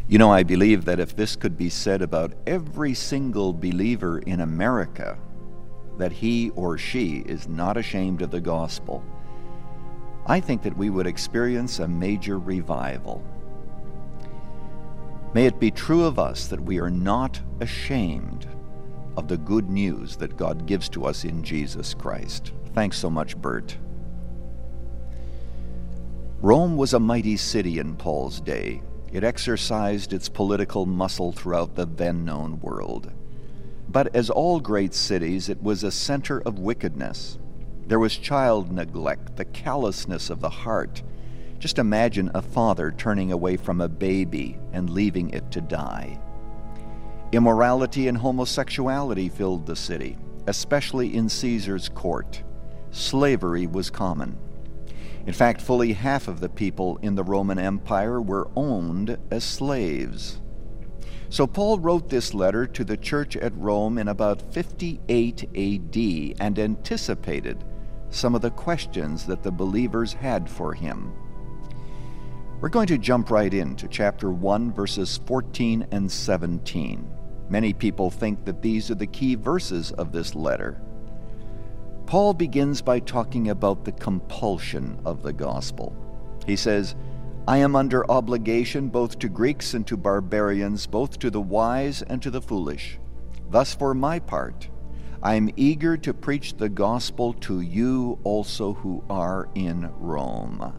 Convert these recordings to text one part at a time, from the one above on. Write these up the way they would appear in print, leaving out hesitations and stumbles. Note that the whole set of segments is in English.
You know, I believe that if this could be said about every single believer in America, that he or she is not ashamed of the gospel, I think that we would experience a major revival. May it be true of us that we are not ashamed of the good news that God gives to us in Jesus Christ. Thanks so much, Bert. Rome was a mighty city in Paul's day. It exercised its political muscle throughout the then-known world. But as all great cities, it was a center of wickedness. There was child neglect, the callousness of the heart. Just imagine a father turning away from a baby and leaving it to die. Immorality and homosexuality filled the city, especially in Caesar's court. Slavery was common. In fact, fully half of the people in the Roman Empire were owned as slaves. So Paul wrote this letter to the church at Rome in about 58 AD and anticipated some of the questions that the believers had for him. We're going to jump right into chapter 1, verses 14 and 17. Many people think that these are the key verses of this letter. Paul begins by talking about the compulsion of the gospel. He says, I am under obligation both to Greeks and to barbarians, both to the wise and to the foolish. Thus, for my part, I am eager to preach the gospel to you also who are in Rome.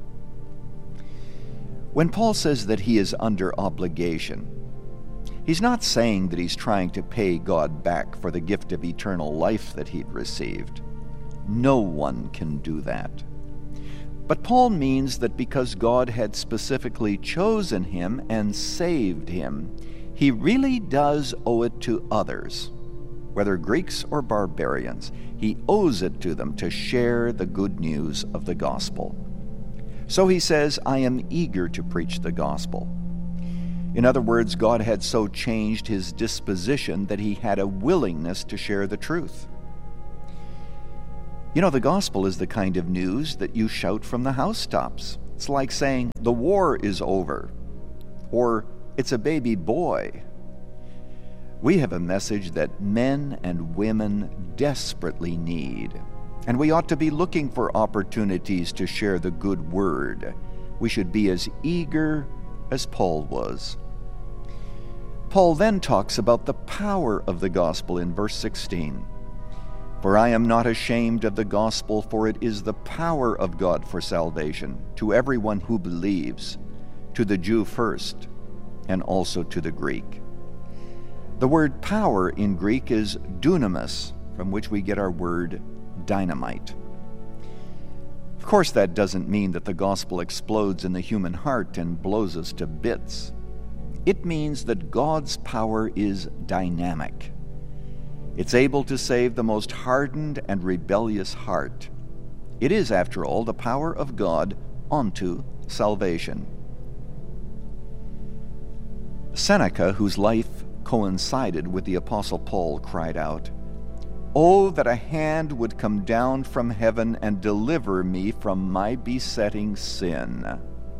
When Paul says that he is under obligation, he's not saying that he's trying to pay God back for the gift of eternal life that he'd received. No one can do that. But Paul means that because God had specifically chosen him and saved him, he really does owe it to others, whether Greeks or barbarians. He owes it to them to share the good news of the gospel. So he says, I am eager to preach the gospel. In other words, God had so changed his disposition that he had a willingness to share the truth. You know, the gospel is the kind of news that you shout from the housetops. It's like saying, the war is over, or it's a baby boy. We have a message that men and women desperately need, and we ought to be looking for opportunities to share the good word. We should be as eager as Paul was. Paul then talks about the power of the gospel in verse 16. For I am not ashamed of the gospel, for it is the power of God for salvation to everyone who believes, to the Jew first, and also to the Greek. The word power in Greek is dunamis, from which we get our word dynamite. Of course, that doesn't mean that the gospel explodes in the human heart and blows us to bits. It means that God's power is dynamic. It's able to save the most hardened and rebellious heart. It is, after all, the power of God unto salvation. Seneca, whose life coincided with the Apostle Paul, cried out, "Oh, that a hand would come down from heaven and deliver me from my besetting sin."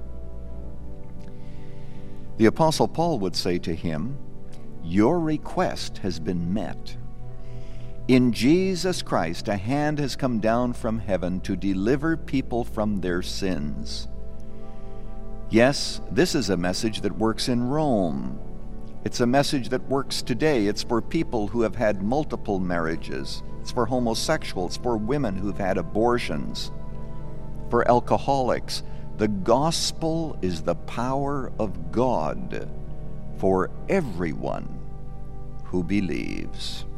The Apostle Paul would say to him, "Your request has been met. In Jesus Christ, a hand has come down from heaven to deliver people from their sins." Yes, this is a message that works in Rome. It's a message that works today. It's for people who have had multiple marriages. It's for homosexuals, for women who've had abortions, for alcoholics. The gospel is the power of God for everyone who believes.